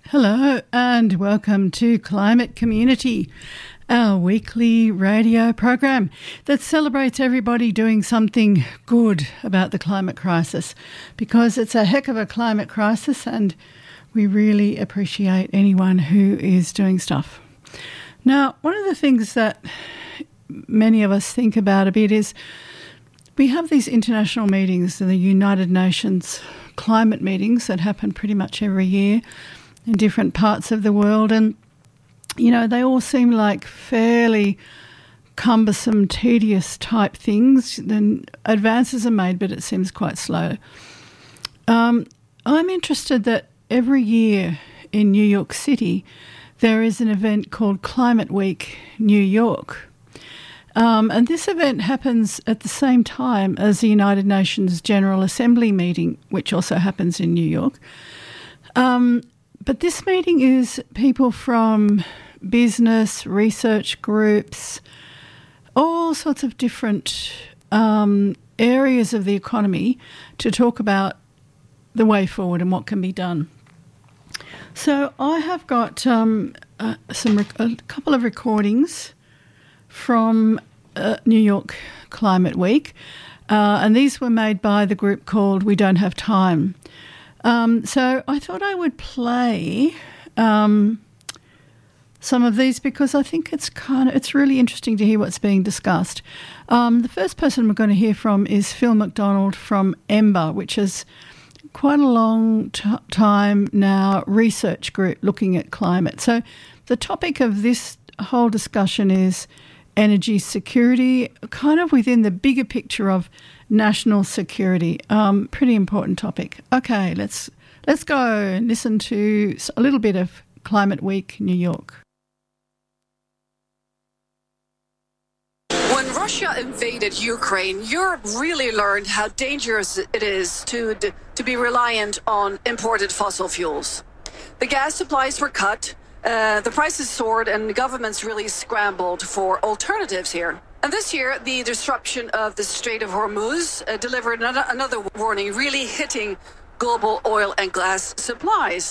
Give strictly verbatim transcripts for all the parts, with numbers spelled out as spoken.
Hello and welcome to Climate Community, our weekly radio program that celebrates everybody doing something good about the climate crisis, because it's a heck of a climate crisis and we really appreciate anyone who is doing stuff. Now, one of the things that many of us think about a bit is we have these international meetings, the United Nations climate meetings that happen pretty much every year in different parts of the world, and you know, they all seem like fairly cumbersome, tedious type things. Then advances are made, but it seems quite slow. Um, I'm interested that every year in New York City there is an event called Climate Week New York. Um, and this event happens at the same time as the United Nations General Assembly meeting, which also happens in New York. Um, but this meeting is people from business, research groups, all sorts of different um, areas of the economy to talk about the way forward and what can be done. So I have got um, uh, some rec- a couple of recordings from uh, New York Climate Week, uh, and these were made by the group called We Don't Have Time. Um, so I thought I would play um, some of these because I think it's kind of it's really interesting to hear what's being discussed. Um, the first person we're going to hear from is Phil McDonald from EMBER, which is quite a long t- time now research group looking at climate. So the topic of this whole discussion is energy security, kind of within the bigger picture of national security. Um, pretty important topic. Okay, let's let's go and listen to a little bit of Climate Week New York. When Russia invaded Ukraine, Europe really learned how dangerous it is to to be reliant on imported fossil fuels. The gas supplies were cut, uh, the prices soared, and the governments really scrambled for alternatives here. And this year, the disruption of the Strait of Hormuz uh, delivered another, another warning, really hitting global oil and gas supplies.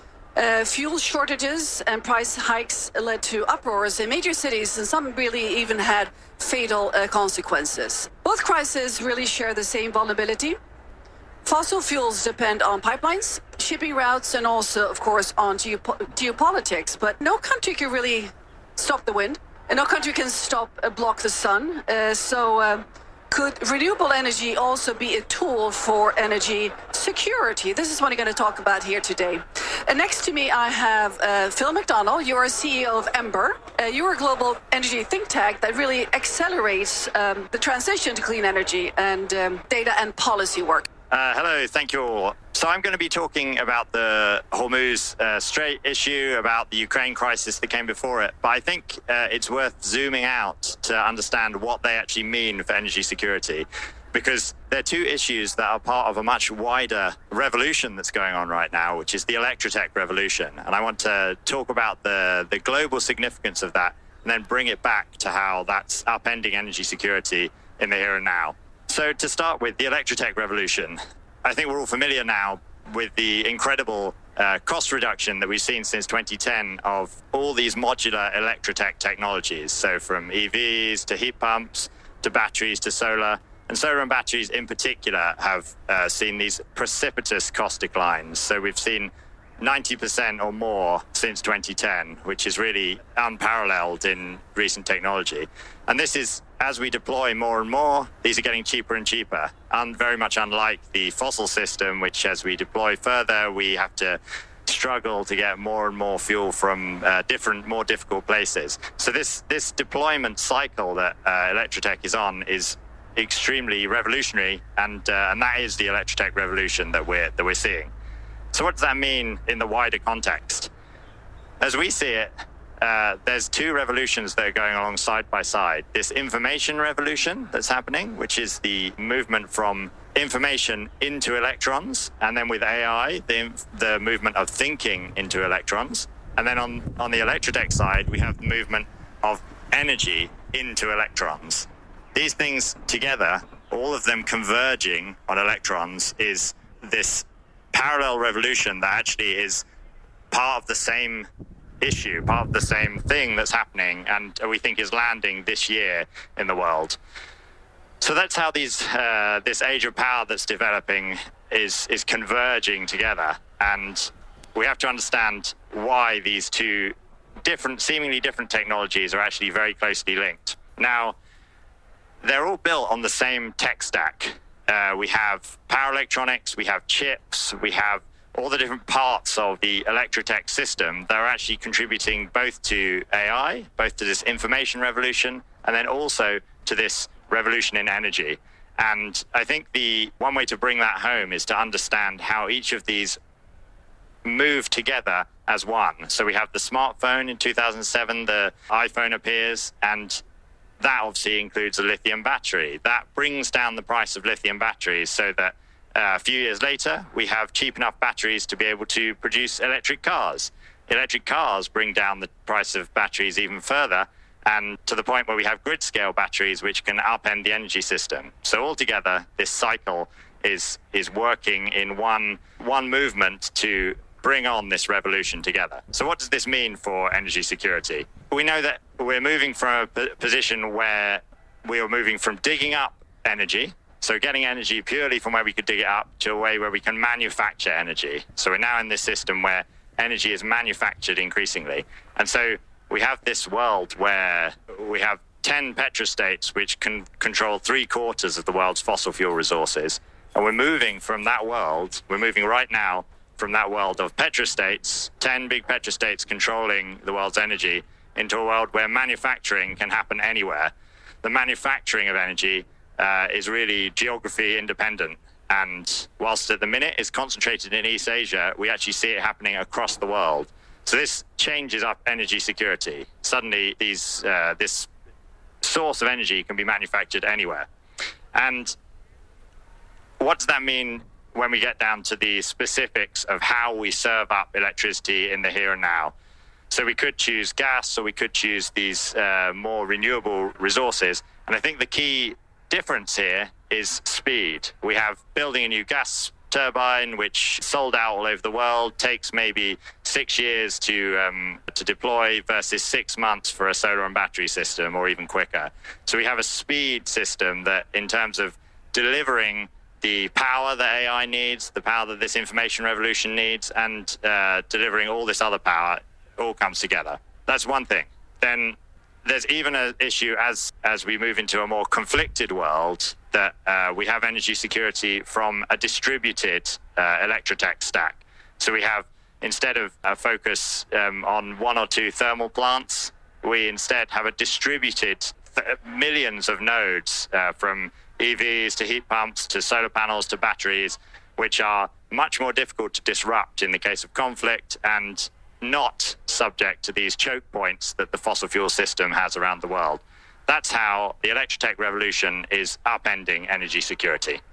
Uh, fuel shortages and price hikes led to uproars in major cities, and some really even had fatal uh, consequences. Both crises really share the same vulnerability. Fossil fuels depend on pipelines, shipping routes, and also, of course, on geopo- geopolitics. But no country can really stop the wind, and no country can stop uh, block the sun. Uh, so uh, could renewable energy also be a tool for energy security? This is what I'm going to talk about here today. And next to me, I have uh, Phil McDonald. You are C E O of EMBER. Uh, you're a global energy think tank that really accelerates um, the transition to clean energy and um, data and policy work. Uh, hello, thank you all. So I'm going to be talking about the Hormuz uh, Strait issue, about the Ukraine crisis that came before it. But I think uh, it's worth zooming out to understand what they actually mean for energy security, because they're two issues that are part of a much wider revolution that's going on right now, which is the Electrotech revolution. And I want to talk about the, the global significance of that and then bring it back to how that's upending energy security in the here and now. So to start with, the Electrotech revolution, I think we're all familiar now with the incredible uh, cost reduction that we've seen since twenty ten of all these modular Electrotech technologies. So from E Vs to heat pumps to batteries to solar. And solar and batteries in particular have uh, seen these precipitous cost declines. So we've seen ninety percent or more since twenty ten, which is really unparalleled in recent technology. And this is, as we deploy more and more, these are getting cheaper and cheaper, and very much unlike the fossil system, which as we deploy further, we have to struggle to get more and more fuel from uh, different, more difficult places. So this this deployment cycle that uh, Electrotech is on is extremely revolutionary, and uh, and that is the Electrotech revolution that we're that we're seeing. So what does that mean in the wider context? As we see it, uh, there's two revolutions that are going along side by side. This information revolution that's happening, which is the movement from information into electrons, and then with A I, the, the movement of thinking into electrons. And then on, on the Electrotech side, we have the movement of energy into electrons. These things together, all of them converging on electrons, is this parallel revolution that actually is part of the same issue, part of the same thing that's happening and we think is landing this year in the world. So that's how these uh, this age of power that's developing is is converging together, and we have to understand why these two different, seemingly different technologies are actually very closely linked. Now, they're all built on the same tech stack. Uh, we have power electronics, we have chips, we have all the different parts of the Electrotech system that are actually contributing both to A I, both to this information revolution, and then also to this revolution in energy. And I think the one way to bring that home is to understand how each of these move together as one. So we have the smartphone in two thousand seven, the iPhone appears, and that obviously includes a lithium battery. That brings down the price of lithium batteries so that uh, a few years later, we have cheap enough batteries to be able to produce electric cars. Electric cars bring down the price of batteries even further, and to the point where we have grid-scale batteries which can upend the energy system. So altogether, this cycle is is working in one one movement to bring on this revolution together. So what does this mean for energy security? We know that we're moving from a p- position where we are moving from digging up energy, so getting energy purely from where we could dig it up, to a way where we can manufacture energy. So we're now in this system where energy is manufactured increasingly. And so we have this world where we have ten petrostates which can control three quarters of the world's fossil fuel resources. And we're moving from that world, we're moving right now from that world of petrostates, ten big petrostates controlling the world's energy, into a world where manufacturing can happen anywhere. The manufacturing of energy uh, is really geography independent. And whilst at the minute it's concentrated in East Asia, we actually see it happening across the world. So this changes up energy security. Suddenly, these uh, this source of energy can be manufactured anywhere. And what does that mean when we get down to the specifics of how we serve up electricity in the here and now? So we could choose gas, or we could choose these uh, more renewable resources. And I think the key difference here is speed. We have building a new gas turbine, which sold out all over the world, takes maybe six years to um, to deploy versus six months for a solar and battery system, or even quicker. So we have a speed system that, in terms of delivering the power that A I needs, the power that this information revolution needs, and uh, delivering all this other power, all comes together. That's one thing. Then there's even an issue as as we move into a more conflicted world, that uh, we have energy security from a distributed uh, Electrotech stack. So we have, instead of a focus um, on one or two thermal plants, we instead have a distributed th- millions of nodes uh, from E Vs to heat pumps to solar panels to batteries, which are much more difficult to disrupt in the case of conflict, and not subject to these choke points that the fossil fuel system has around the world. That's how the Electrotech revolution is upending energy security.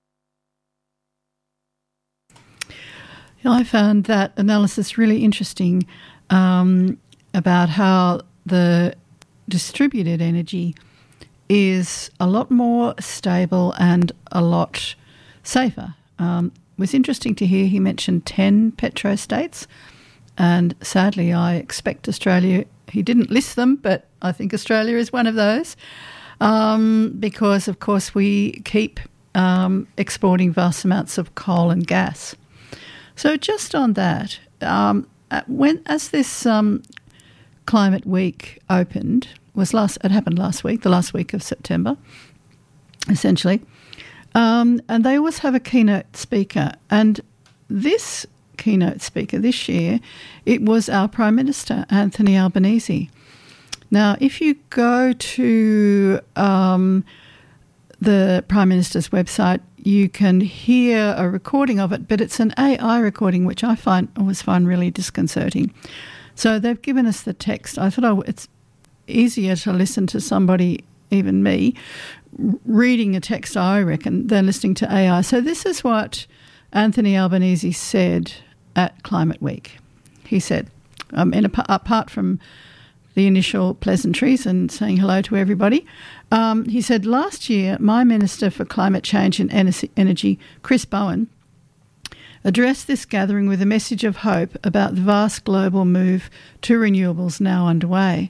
I found that analysis really interesting um, about how the distributed energy is a lot more stable and a lot safer. Um, it was interesting to hear he mentioned ten petrostates. And sadly, I expect Australia, he didn't list them, but I think Australia is one of those, um, because, of course, we keep um, exporting vast amounts of coal and gas. So just on that, um, when as this um, Climate Week opened, was last it happened last week, the last week of September, essentially, um, and they always have a keynote speaker, and this keynote speaker this year, it was our Prime Minister, Anthony Albanese. Now, if you go to um, the Prime Minister's website, you can hear a recording of it, but it's an A I recording, which I find always find really disconcerting. So they've given us the text. I thought oh, it's easier to listen to somebody, even me, reading a text, I reckon, than listening to A I. So this is what Anthony Albanese said at Climate Week. He said, um, and apart from the initial pleasantries and saying hello to everybody, um, he said, last year, my Minister for Climate Change and Energy, Chris Bowen, addressed this gathering with a message of hope about the vast global move to renewables now underway.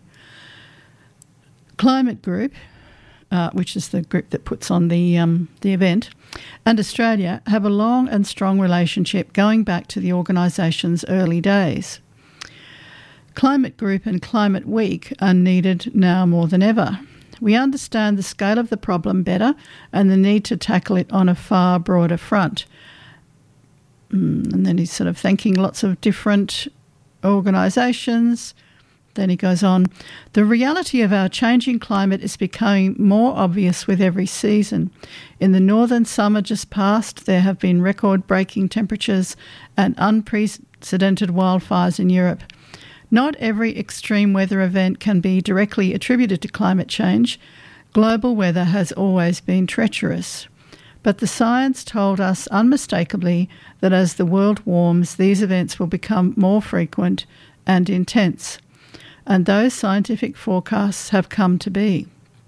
Climate Group, uh, which is the group that puts on the um, the event, and Australia have a long and strong relationship going back to the organisation's early days. Climate Group and Climate Week are needed now more than ever. We understand the scale of the problem better and the need to tackle it on a far broader front. And then he's sort of thanking lots of different organisations. Then he goes on, the reality of our changing climate is becoming more obvious with every season. In the northern summer just past, there have been record-breaking temperatures and unprecedented wildfires in Europe. Not every extreme weather event can be directly attributed to climate change. Global weather has always been treacherous. But the science told us unmistakably that as the world warms, these events will become more frequent and intense. And those scientific forecasts have come to be.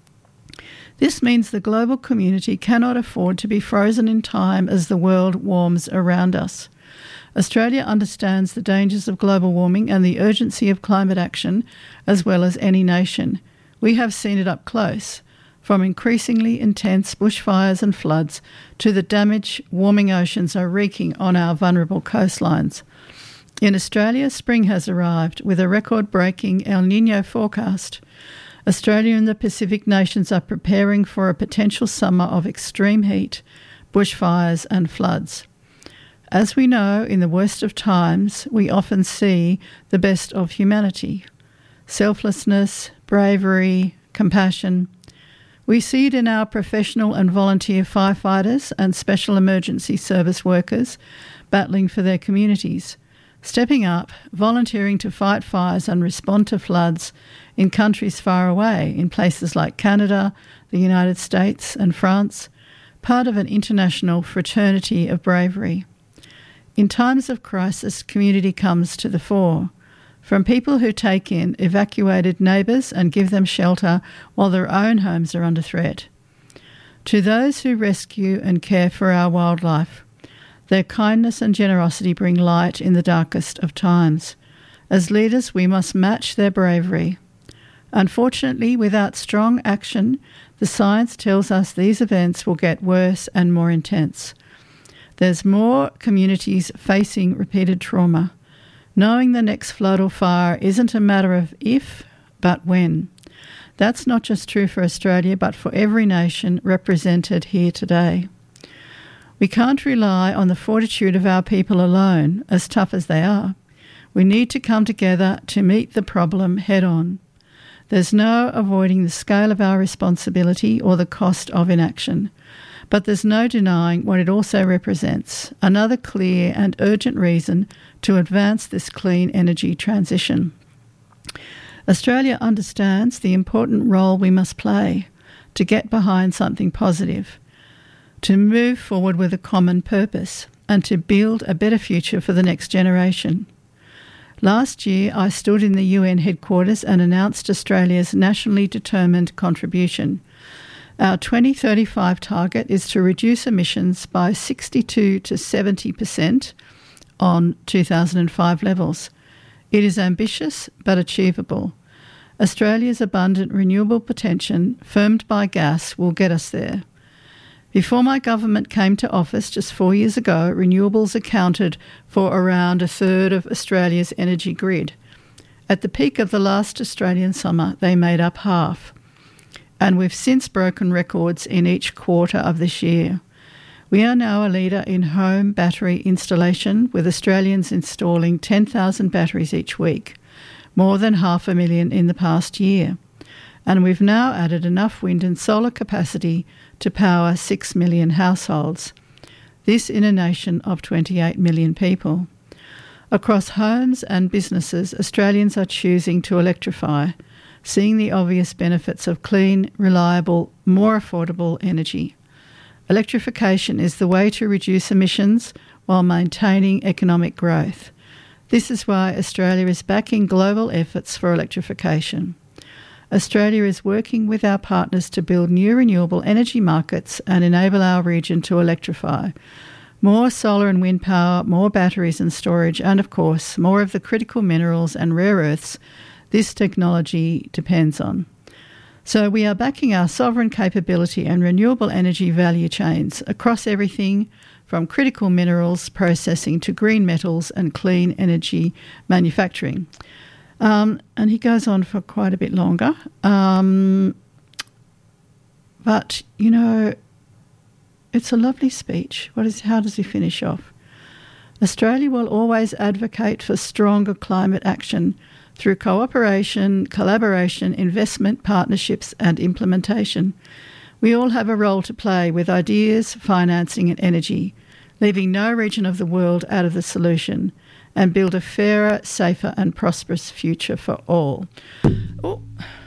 This means the global community cannot afford to be frozen in time as the world warms around us. Australia understands the dangers of global warming and the urgency of climate action as well as any nation. We have seen it up close, from increasingly intense bushfires and floods to the damage warming oceans are wreaking on our vulnerable coastlines. In Australia, spring has arrived with a record-breaking El Niño forecast. Australia and the Pacific nations are preparing for a potential summer of extreme heat, bushfires and floods. As we know, in the worst of times, we often see the best of humanity. Selflessness, bravery, compassion. We see it in our professional and volunteer firefighters and special emergency service workers battling for their communities, stepping up, volunteering to fight fires and respond to floods in countries far away, in places like Canada, the United States and France, part of an international fraternity of bravery. In times of crisis, community comes to the fore, from people who take in evacuated neighbours and give them shelter while their own homes are under threat, to those who rescue and care for our wildlife. Their kindness and generosity bring light in the darkest of times. As leaders, we must match their bravery. Unfortunately, without strong action, the science tells us these events will get worse and more intense. There's more communities facing repeated trauma. Knowing the next flood or fire isn't a matter of if, but when. That's not just true for Australia, but for every nation represented here today. We can't rely on the fortitude of our people alone, as tough as they are. We need to come together to meet the problem head-on. There's no avoiding the scale of our responsibility or the cost of inaction. But there's no denying what it also represents, another clear and urgent reason to advance this clean energy transition. Australia understands the important role we must play to get behind something positive, to move forward with a common purpose, and to build a better future for the next generation. Last year, I stood in the U N headquarters and announced Australia's nationally determined contribution. Our twenty thirty-five target is to reduce emissions by sixty-two to seventy percent on two thousand five levels. It is ambitious but achievable. Australia's abundant renewable potential, firmed by gas, will get us there. Before my government came to office just four years ago, renewables accounted for around a third of Australia's energy grid. At the peak of the last Australian summer, they made up half. And we've since broken records in each quarter of this year. We are now a leader in home battery installation, with Australians installing ten thousand batteries each week, more than half a million in the past year. And we've now added enough wind and solar capacity to power six million households. This in a nation of twenty-eight million people. Across homes and businesses, Australians are choosing to electrify, seeing the obvious benefits of clean, reliable, more affordable energy. Electrification is the way to reduce emissions while maintaining economic growth. This is why Australia is backing global efforts for electrification. Australia is working with our partners to build new renewable energy markets and enable our region to electrify. More solar and wind power, more batteries and storage, and of course, more of the critical minerals and rare earths this technology depends on. So we are backing our sovereign capability and renewable energy value chains across everything from critical minerals processing to green metals and clean energy manufacturing. Um, and he goes on for quite a bit longer. Um, but, you know, it's a lovely speech. What is? How does he finish off? Australia will always advocate for stronger climate action through cooperation, collaboration, investment, partnerships and implementation. We all have a role to play with ideas, financing and energy, leaving no region of the world out of the solution, and build a fairer, safer and prosperous future for all. Oh.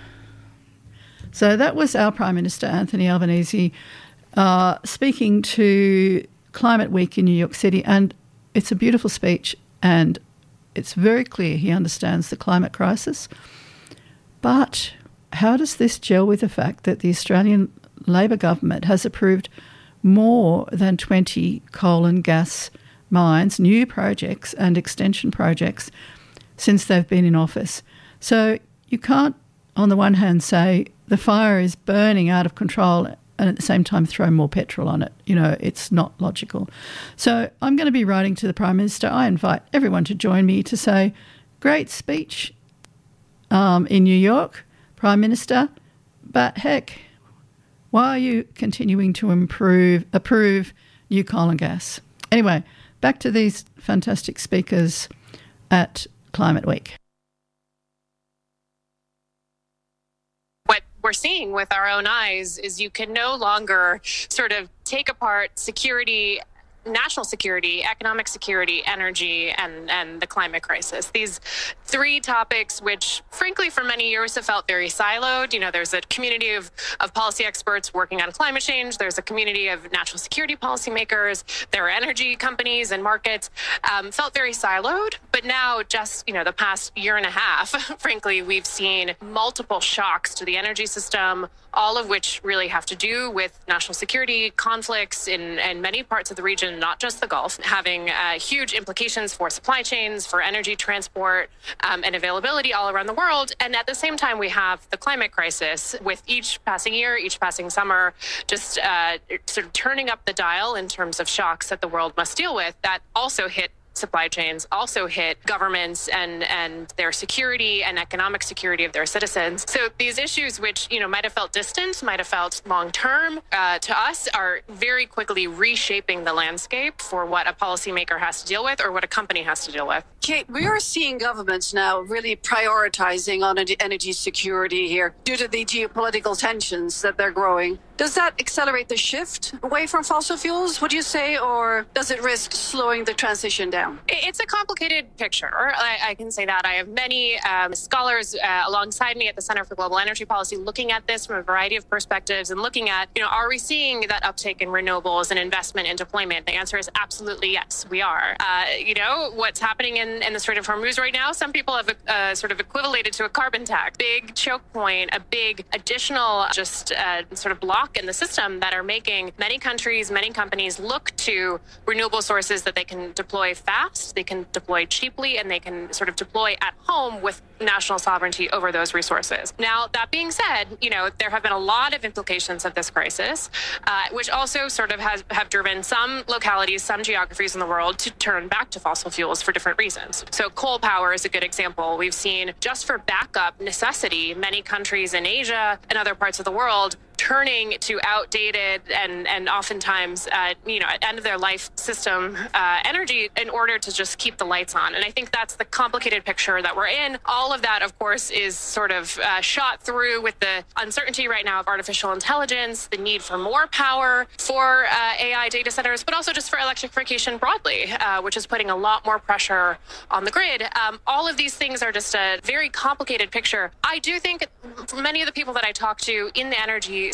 So that was our Prime Minister, Anthony Albanese, uh, speaking to Climate Week in New York City, and it's a beautiful speech and it's very clear he understands the climate crisis. But how does this gel with the fact that the Australian Labor government has approved more than twenty coal and gas mines, new projects and extension projects since they've been in office? So you can't, on the one hand, say the fire is burning out of control and at the same time throw more petrol on it. You know, it's not logical. So I'm going to be writing to the Prime Minister. I invite everyone to join me to say, great speech um, in New York, Prime Minister, but heck, why are you continuing to improve, approve new coal and gas? Anyway, back to these fantastic speakers at Climate Week. What we're seeing with our own eyes is you can no longer sort of take apart security, national security, economic security, energy, and, and the climate crisis. These three topics, which frankly for many years have felt very siloed. You know, there's a community of, of policy experts working on climate change. There's a community of national security policymakers. There are energy companies and markets, um, felt very siloed. But now just, you know, the past year and a half, frankly, we've seen multiple shocks to the energy system, all of which really have to do with national security conflicts in, in many parts of the region, not just the Gulf, having uh, huge implications for supply chains, for energy transport, um, and availability all around the world. And at the same time, we have the climate crisis with each passing year, each passing summer, just uh, sort of turning up the dial in terms of shocks that the world must deal with that also hit supply chains, also hit governments and and their security and economic security of their citizens. So these issues, which, you know, might have felt distant, might have felt long term, uh, to us are very quickly reshaping the landscape for what a policymaker has to deal with or what a company has to deal with. Kate, we are seeing governments now really prioritizing on energy security here due to the geopolitical tensions that they're growing. Does that accelerate the shift away from fossil fuels, would you say, or does it risk slowing the transition down? It's a complicated picture. I, I can say that. I have many um, scholars uh, alongside me at the Center for Global Energy Policy looking at this from a variety of perspectives and looking at, you know, are we seeing that uptake in renewables and investment and deployment? The answer is absolutely yes, we are. Uh, you know, what's happening in, in the Strait of Hormuz right now, some people have uh, sort of equivalated to a carbon tax. Big choke point, a big additional just uh, sort of block in the system that are making many countries, many companies look to renewable sources that they can deploy fast, they can deploy cheaply, and they can sort of deploy at home with national sovereignty over those resources. Now, that being said, you know, there have been a lot of implications of this crisis, uh, which also sort of has have driven some localities, some geographies in the world to turn back to fossil fuels for different reasons. So coal power is a good example. We've seen just for backup necessity, many countries in Asia and other parts of the world turning to outdated and, and oftentimes, uh, you know, at end of their life system uh, energy in order to just keep the lights on. And I think that's the complicated picture that we're in. All of that, of course, is sort of uh, shot through with the uncertainty right now of artificial intelligence, the need for more power for uh, A I data centers, but also just for electrification broadly, uh, which is putting a lot more pressure on the grid. Um, all of these things are just a very complicated picture. I do think many of the people that I talk to in the energy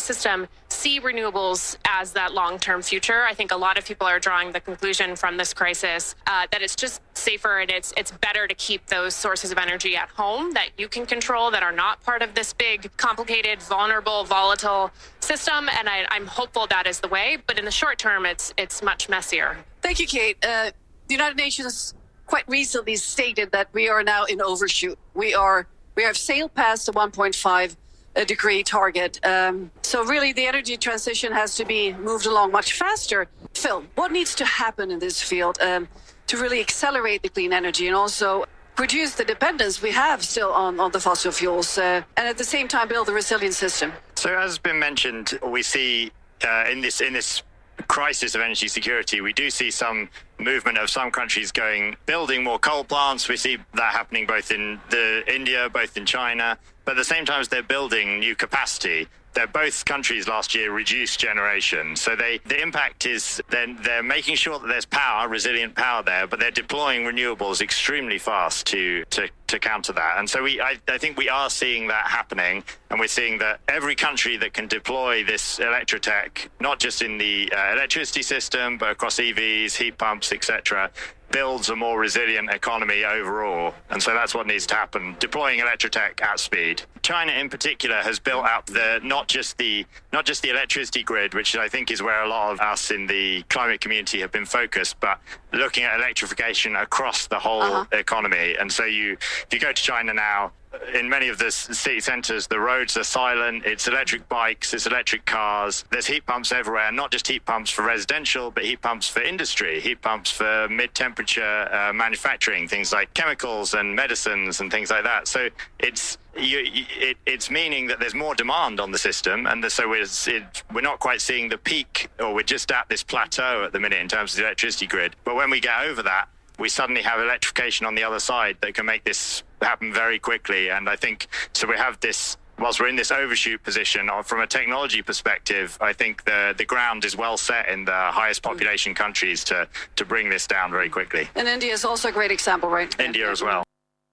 system see renewables as that long-term future. I think a lot of people are drawing the conclusion from this crisis uh, that it's just safer and it's it's better to keep those sources of energy at home that you can control, that are not part of this big, complicated, vulnerable, volatile system. And I, I'm hopeful that is the way. But in the short term, it's it's much messier. Thank you, Kate. Uh, the United Nations quite recently stated that we are now in overshoot. We are we have sailed past the one point five degree target. Um, so really, the energy transition has to be moved along much faster. Phil, what needs to happen in this field um, to really accelerate the clean energy and also reduce the dependence we have still on, on the fossil fuels uh, and at the same time build a resilient system? So as has been mentioned, we see uh, in this in this crisis of energy security, we do see some movement of some countries going, building more coal plants. We see that happening both in the India, both in China, but at the same time as they're building new capacity, they're both countries last year reduced generation. So they the impact is then they're making sure that there's power, resilient power there, but they're deploying renewables extremely fast to to, to counter that. And so we I, I think we are seeing that happening, and we're seeing that every country that can deploy this electrotech, not just in the uh, electricity system, but across E Vs, heat pumps, et cetera, builds a more resilient economy overall. And so that's what needs to happen, deploying electrotech at speed. China in particular has built up the not just the not just the electricity grid, which I think is where a lot of us in the climate community have been focused, but looking at electrification across the whole uh-huh. economy. And so you if you go to China now, in many of the city centres, the roads are silent. It's electric bikes, it's electric cars. There's heat pumps everywhere, not just heat pumps for residential, but heat pumps for industry, heat pumps for mid-temperature uh, manufacturing, things like chemicals and medicines and things like that. So it's you, it, it's meaning that there's more demand on the system, and the, so we're, it, we're not quite seeing the peak, or we're just at this plateau at the minute in terms of the electricity grid. But when we get over that, we suddenly have electrification on the other side that can make this happen very quickly. And I think, so we have this, whilst we're in this overshoot position, from a technology perspective, I think the the ground is well set in the highest population countries to, to bring this down very quickly. And India is also a great example, right? India as well.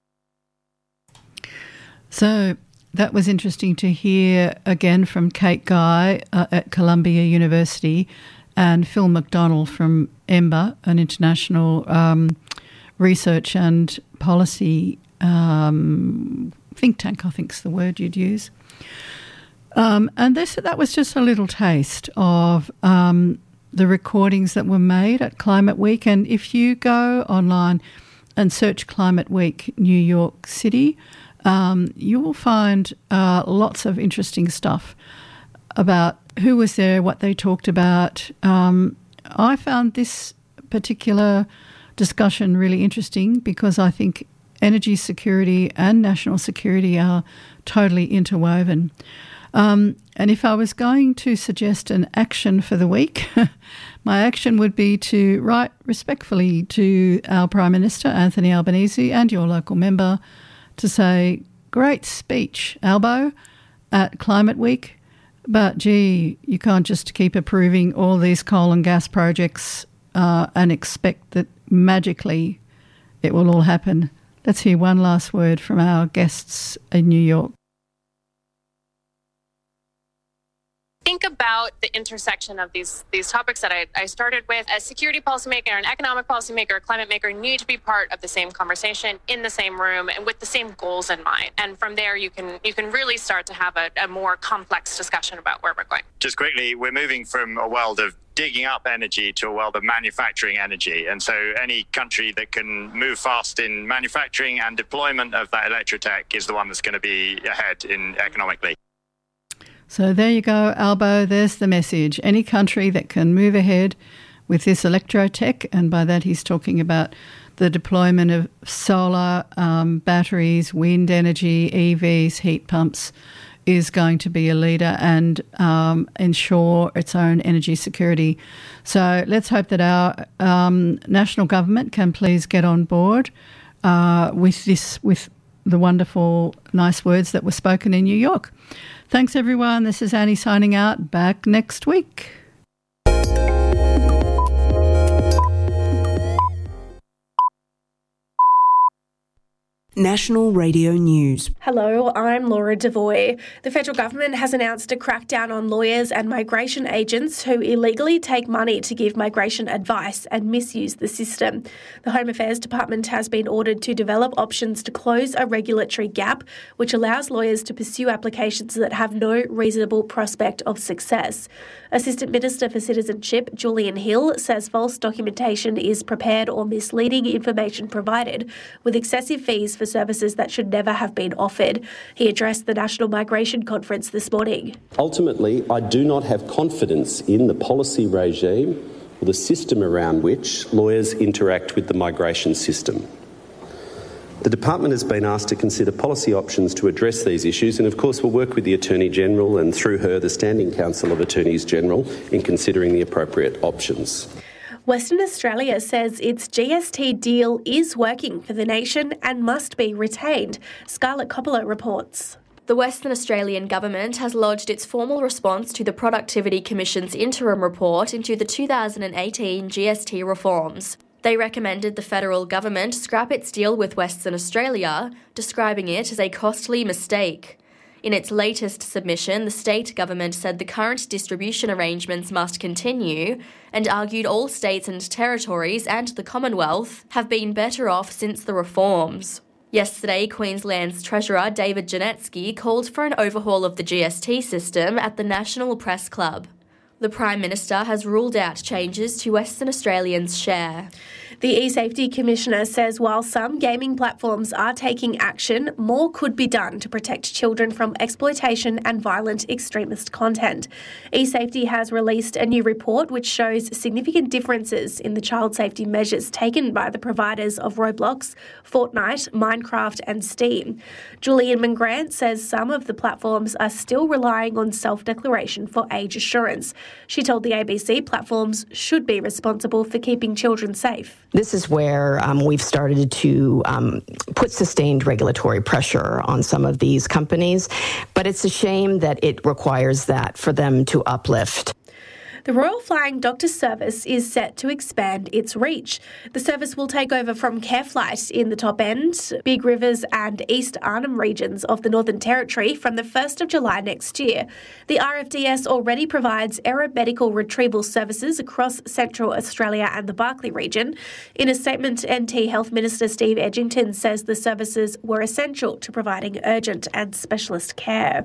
So that was interesting to hear again from Kate Guy uh, at Columbia University and Phil McDonald from E M B A, an international um, research and policy um, think tank, I think is the word you'd use. Um, and this, that was just a little taste of um, the recordings that were made at Climate Week. And if you go online and search Climate Week New York City, um, you will find uh, lots of interesting stuff about who was there, what they talked about. Um, I found this particular discussion really interesting because I think energy security and national security are totally interwoven. Um, and if I was going to suggest an action for the week, my action would be to write respectfully to our Prime Minister, Anthony Albanese, and your local member to say, great speech, Albo, at Climate Week. But, gee, you can't just keep approving all these coal and gas projects uh, and expect that magically it will all happen. Let's hear one last word from our guests in New York. Think about the intersection of these these topics that I, I started with. A security policymaker, an economic policymaker, a climate maker need to be part of the same conversation, in the same room, and with the same goals in mind. And from there, you can you can really start to have a, a more complex discussion about where we're going. Just quickly, we're moving from a world of digging up energy to a world of manufacturing energy. And so any country that can move fast in manufacturing and deployment of that electrotech is the one that's going to be ahead in economically. So there you go, Albo, there's the message. Any country that can move ahead with this electrotech, and by that he's talking about the deployment of solar, um, batteries, wind energy, E Vs, heat pumps, is going to be a leader and um, ensure its own energy security. So let's hope that our um, national government can please get on board uh, with this, with the wonderful, nice words that were spoken in New York. Thanks, everyone. This is Annie signing out. Back next week. National Radio News. Hello, I'm Laura Devoy. The federal government has announced a crackdown on lawyers and migration agents who illegally take money to give migration advice and misuse the system. The Home Affairs Department has been ordered to develop options to close a regulatory gap, which allows lawyers to pursue applications that have no reasonable prospect of success. Assistant Minister for Citizenship, Julian Hill, says false documentation is prepared or misleading information provided, with excessive fees for services that should never have been offered. He addressed the National Migration Conference this morning. Ultimately, I do not have confidence in the policy regime or the system around which lawyers interact with the migration system. The Department has been asked to consider policy options to address these issues, and of course we'll work with the Attorney-General and through her the Standing Council of Attorneys-General in considering the appropriate options. Western Australia says its G S T deal is working for the nation and must be retained. Scarlett Coppola reports. The Western Australian Government has lodged its formal response to the Productivity Commission's interim report into the two thousand eighteen G S T reforms. They recommended the federal government scrap its deal with Western Australia, describing it as a costly mistake. In its latest submission, the state government said the current distribution arrangements must continue and argued all states and territories and the Commonwealth have been better off since the reforms. Yesterday, Queensland's Treasurer David Janetsky called for an overhaul of the G S T system at the National Press Club. The Prime Minister has ruled out changes to Western Australians' share. The eSafety Commissioner says while some gaming platforms are taking action, more could be done to protect children from exploitation and violent extremist content. eSafety has released a new report which shows significant differences in the child safety measures taken by the providers of Roblox, Fortnite, Minecraft and Steam. Julian Mangrant says some of the platforms are still relying on self-declaration for age assurance. She told the A B C platforms should be responsible for keeping children safe. This is where um, we've started to um, put sustained regulatory pressure on some of these companies, but it's a shame that it requires that for them to uplift. The Royal Flying Doctor Service is set to expand its reach. The service will take over from CareFlight in the Top End, Big Rivers and East Arnhem regions of the Northern Territory from the first of July next year. The R F D S already provides aeromedical retrieval services across Central Australia and the Barkly region. In a statement, N T Health Minister Steve Edgington says the services were essential to providing urgent and specialist care.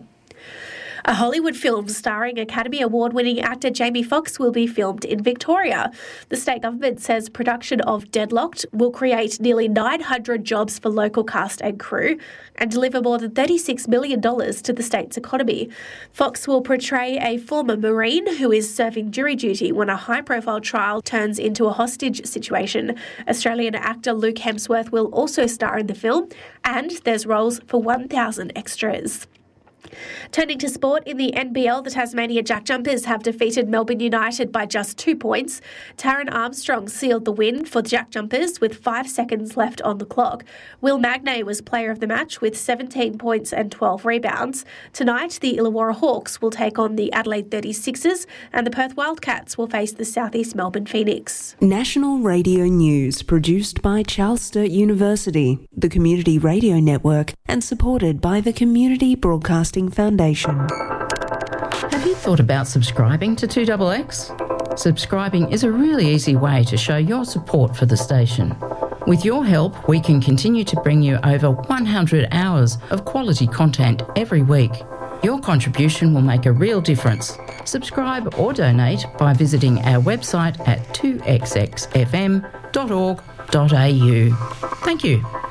A Hollywood film starring Academy Award-winning actor Jamie Foxx will be filmed in Victoria. The state government says production of Deadlocked will create nearly nine hundred jobs for local cast and crew and deliver more than thirty-six million dollars to the state's economy. Foxx will portray a former Marine who is serving jury duty when a high-profile trial turns into a hostage situation. Australian actor Luke Hemsworth will also star in the film, and there's roles for one thousand extras. Turning to sport, in the N B L, the Tasmania Jack Jumpers have defeated Melbourne United by just two points. Taron Armstrong sealed the win for the Jack Jumpers with five seconds left on the clock. Will Magnay was player of the match with seventeen points and twelve rebounds. Tonight, the Illawarra Hawks will take on the Adelaide thirty-sixers and the Perth Wildcats will face the South East Melbourne Phoenix. National Radio News, produced by Charles Sturt University, the Community Radio Network, and supported by the Community Broadcasting Foundation. Have you thought about subscribing to two X X? Subscribing is a really easy way to show your support for the station. With your help, we can continue to bring you over one hundred hours of quality content every week. Your contribution will make a real difference. Subscribe or donate by visiting our website at two x x f m dot org dot a u. Thank you.